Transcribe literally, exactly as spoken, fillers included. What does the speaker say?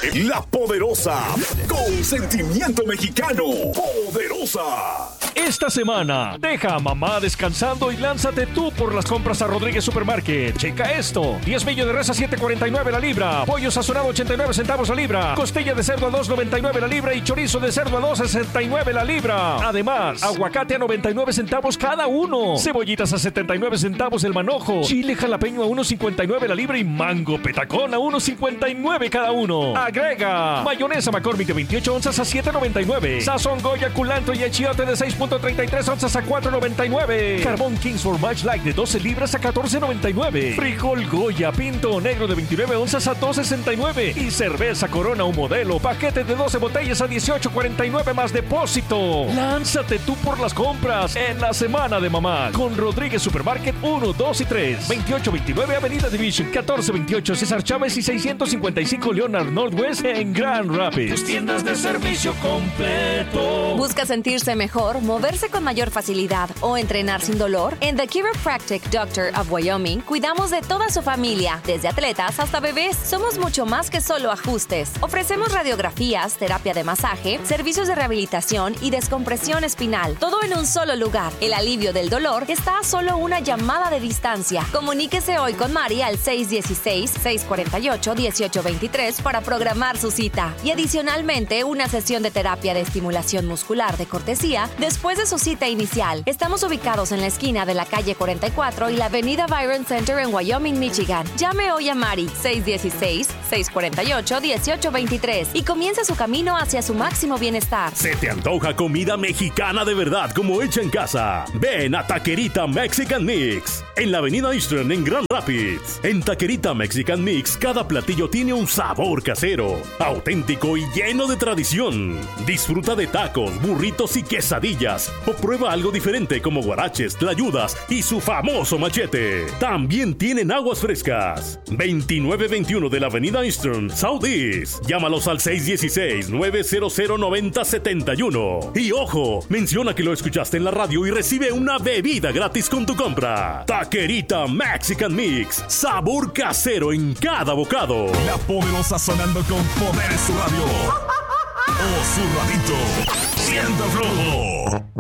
La Poderosa, con sentimiento mexicano. Poderosa. Esta semana, deja a mamá descansando y lánzate tú por las compras a Rodríguez Supermarket. Checa esto: diez millos de res a siete cuarenta y nueve la libra, pollo sazonado ochenta y nueve centavos la libra, costilla de cerdo a dos noventa y nueve la libra y chorizo de cerdo a dos sesenta y nueve la libra. Además, aguacate a noventa y nueve centavos cada uno, cebollitas a setenta y nueve centavos el manojo, chile jalapeño a uno cincuenta y nueve la libra y mango petacón a uno cincuenta y nueve cada uno. Agrega mayonesa McCormick de veintiocho onzas a siete noventa y nueve, sazón Goya culantro y achiote de seis punto treinta y tres onzas a cuatro noventa y nueve, carbón Kingsford Match Light de doce libras a catorce noventa y nueve, frijol Goya pinto negro de veintinueve onzas a dos sesenta y nueve y cerveza Corona o Modelo paquete de doce botellas a dieciocho cuarenta y nueve más depósito. Lánzate tú por las compras en la semana de mamá con Rodríguez Supermarket uno, dos y tres, veintiocho veintinueve Avenida Division, catorce veintiocho César Chávez y seiscientos cincuenta y cinco Leonard Northwest en Grand Rapids. Tus tiendas de servicio completo. ¿Busca sentirse mejor, moverse con mayor facilidad o entrenar sin dolor? En The Chiropractic Doctor of Wyoming cuidamos de toda su familia, desde atletas hasta bebés. Somos mucho más que solo ajustes. Ofrecemos radiografías, terapia de masaje, servicios de rehabilitación y descompresión espinal, todo en un solo lugar. El alivio del dolor está a solo una llamada de distancia. Comuníquese hoy con Mari al seis uno seis, seis cuatro ocho, uno ocho dos tres para programar su cita y adicionalmente una sesión de terapia de estimulación muscular de cortesía después de su cita inicial. Estamos ubicados en la esquina de la calle cuarenta y cuatro y la avenida Byron Center en Wyoming, Michigan. Llame hoy a Mari seis uno seis, seis cuatro ocho, uno ocho dos tres y comience su camino hacia su máximo bienestar. ¿Se te antoja comida mexicana de verdad como hecha en casa? Ven a Taquerita Mexican Mix en la avenida Eastern en Grand Rapids. En Taquerita Mexican Mix cada platillo tiene un sabor casero, auténtico y lleno de tradición. Disfruta de tacos, burritos y quesadillas o prueba algo diferente como guaraches, tlayudas y su famoso machete. También tienen aguas frescas. veintinueve veintiuno de la avenida Eastern, Southeast. Llámalos al seis uno seis, nueve cero cero, nueve cero siete uno. Y ojo, menciona que lo escuchaste en la radio y recibe una bebida gratis con tu compra. Taquerita Mexican Mix, sabor casero en cada bocado. La Poderosa sonando con poder en su radio. O su radito. Sienta flojo.